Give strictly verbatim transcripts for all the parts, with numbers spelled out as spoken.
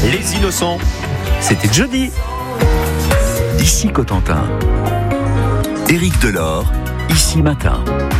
Les Innocents, c'était jeudi. Ici Cotentin. Éric Delort, Ici Matin.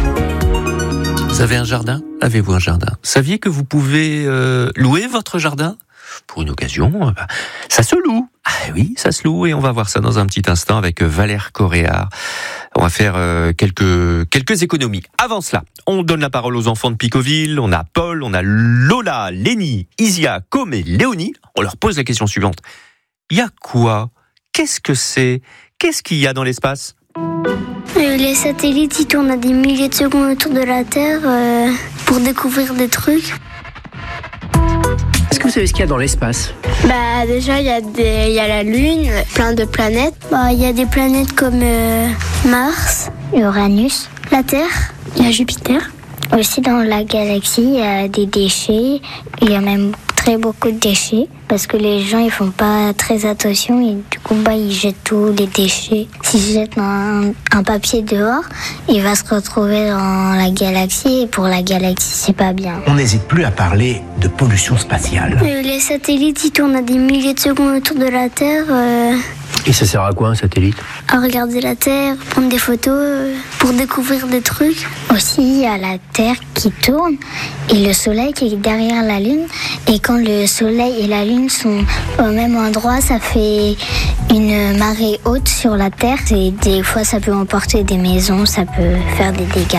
Vous avez un jardin ? Avez-vous un jardin ? Saviez que vous pouvez euh, louer votre jardin ? Pour une occasion, euh, bah, ça se loue. Ah oui, ça se loue et on va voir ça dans un petit instant avec Valère Coréard. On va faire euh, quelques quelques économies. Avant cela, on donne la parole aux enfants de Picoville. On a Paul, on a Lola, Lénie, Isia, Com et Léonie. On leur pose la question suivante. Il y a quoi ? Qu'est-ce que c'est ? Qu'est-ce qu'il y a dans l'espace ? Euh, les satellites, ils tournent à des milliers de secondes autour de la Terre euh, pour découvrir des trucs. Est-ce que vous savez ce qu'il y a dans l'espace ? Bah déjà, il y a des, il y a la Lune, plein de planètes. Bah il y a des planètes comme euh, Mars, Uranus, la Terre, il y a Jupiter. Aussi dans la galaxie, il y a des déchets. Il y a même très beaucoup de déchets parce que les gens ils font pas très attention et du coup bah ils jettent tous les déchets. S'ils jettent un, un papier dehors, il va se retrouver dans la galaxie et pour la galaxie c'est pas bien. On n'hésite plus à parler de pollution spatiale. Euh, les satellites ils tournent à des milliers de secondes autour de la Terre. Euh... Et ça sert à quoi un satellite ? À regarder la Terre, prendre des photos, euh, pour découvrir des trucs. Aussi, il y a la Terre qui tourne et le Soleil qui est derrière la Lune. Et quand le Soleil et la Lune sont au même endroit, ça fait une marée haute sur la Terre. Et des fois, ça peut emporter des maisons, ça peut faire des dégâts.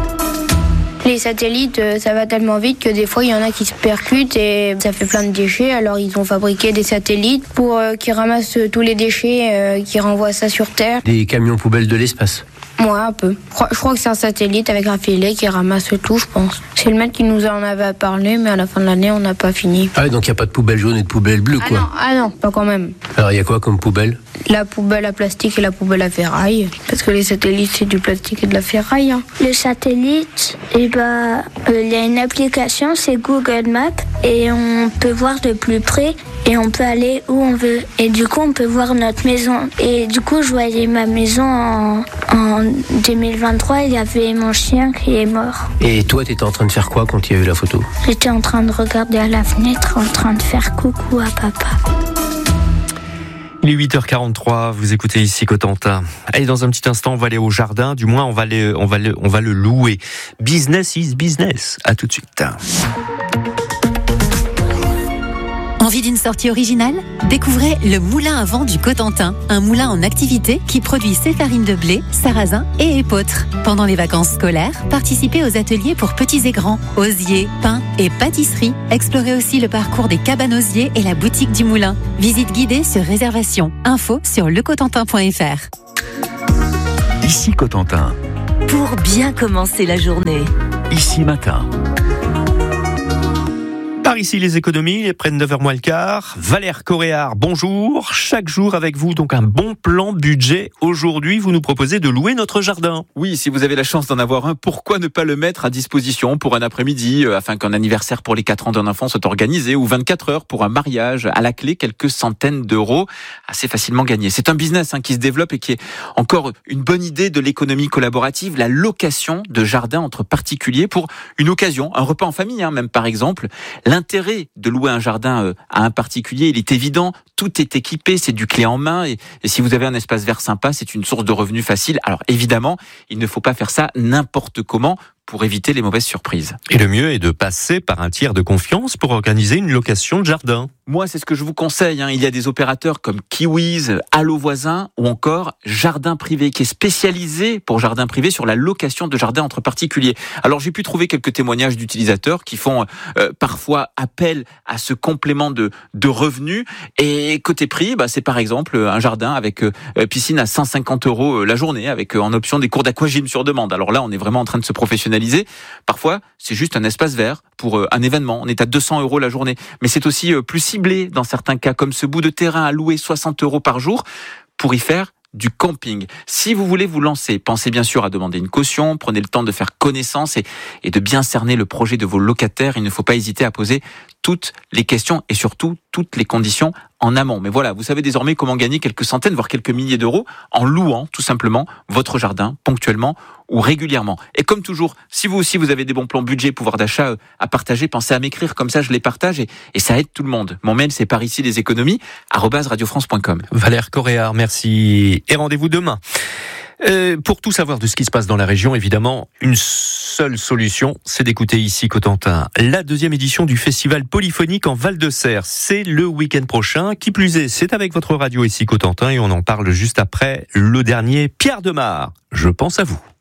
Les satellites, ça va tellement vite que des fois, il y en a qui se percutent et ça fait plein de déchets. Alors, ils ont fabriqué des satellites pour euh, qui ramassent tous les déchets, euh, qui renvoient ça sur Terre. Des camions poubelles de l'espace. Moi, un peu. Je crois, je crois que c'est un satellite avec un filet qui ramasse tout, je pense. C'est le maître qui nous en avait parlé, mais à la fin de l'année, on n'a pas fini. Ah, donc il n'y a pas de poubelle jaune et de poubelle bleue, Ah quoi. non, ah non, pas quand même. Alors, il y a quoi comme poubelle ? La poubelle à plastique et la poubelle à ferraille. Parce que les satellites, c'est du plastique et de la ferraille. Hein. Le satellite, eh ben, euh, il y a une application, c'est Google Maps. Et on peut voir de plus près et on peut aller où on veut. Et du coup, on peut voir notre maison. Et du coup, je voyais ma maison en, en deux mille vingt-trois. Il y avait mon chien qui est mort. Et toi, t'étais en train de faire quoi quand il y a eu la photo ? J'étais en train de regarder à la fenêtre, en train de faire coucou à papa. Il est huit heures quarante-trois, vous écoutez Ici Cotentin. Allez, dans un petit instant, on va aller au jardin, du moins on va, aller, on va, le, on va le louer. Business is business. À tout de suite. Envie d'une sortie originale ? Découvrez le moulin à vent du Cotentin, un moulin en activité qui produit ses farines de blé, sarrasin et épeautre. Pendant les vacances scolaires, participez aux ateliers pour petits et grands, osiers, pain et pâtisserie. Explorez aussi le parcours des cabanosiers et la boutique du moulin. Visite guidée sur réservation. Info sur lecotentin point f r. Ici Cotentin. Pour bien commencer la journée. Ici Matin. Par ici, les économies, ils prennent neuf heures moins le quart. Valère Coréard, bonjour. Chaque jour avec vous, donc un bon plan budget. Aujourd'hui, vous nous proposez de louer notre jardin. Oui, si vous avez la chance d'en avoir un, pourquoi ne pas le mettre à disposition pour un après-midi, euh, afin qu'un anniversaire pour les quatre ans d'un enfant soit organisé, ou vingt-quatre heures pour un mariage. À la clé, quelques centaines d'euros, assez facilement gagnés. C'est un business hein, qui se développe et qui est encore une bonne idée de l'économie collaborative, la location de jardins entre particuliers pour une occasion, un repas en famille, hein, même par exemple. L'intérêt de louer un jardin à un particulier, il est évident, tout est équipé, c'est du clé en main et, et si vous avez un espace vert sympa, c'est une source de revenus facile. Alors évidemment, il ne faut pas faire ça n'importe comment pour éviter les mauvaises surprises. Et le mieux est de passer par un tiers de confiance pour organiser une location de jardin. Moi, c'est ce que je vous conseille. Hein. Il y a des opérateurs comme Kiwiz, Allo Voisin ou encore Jardin Privé, qui est spécialisé pour jardin privé sur la location de jardins entre particuliers. Alors, j'ai pu trouver quelques témoignages d'utilisateurs qui font euh, parfois appel à ce complément de, de revenus. Et côté prix, bah, c'est par exemple un jardin avec euh, piscine à cent cinquante euros la journée, avec euh, en option des cours d'aquagym sur demande. Alors là, on est vraiment en train de se professionnaliser. Parfois, c'est juste un espace vert pour un événement. On est à deux cents euros la journée. Mais c'est aussi plus ciblé dans certains cas, comme ce bout de terrain à louer soixante euros par jour pour y faire du camping. Si vous voulez vous lancer, pensez bien sûr à demander une caution, prenez le temps de faire connaissance et, et de bien cerner le projet de vos locataires. Il ne faut pas hésiter à poser toutes les questions et surtout toutes les conditions en amont. Mais voilà, vous savez désormais comment gagner quelques centaines, voire quelques milliers d'euros en louant tout simplement votre jardin ponctuellement ou régulièrement. Et comme toujours, si vous aussi vous avez des bons plans budget, pouvoir d'achat à partager, pensez à m'écrire, comme ça je les partage et, et ça aide tout le monde. Mon mail c'est par ici des économies arobase radiofrance point com. Valère Coréard, merci et rendez-vous demain. Euh, pour tout savoir de ce qui se passe dans la région, évidemment, une seule solution, c'est d'écouter ici Cotentin. La deuxième édition du festival polyphonique en Val-de-Serre, c'est le week-end prochain. Qui plus est, c'est avec votre radio ici Cotentin et on en parle juste après le dernier Pierre Demar. Je pense à vous.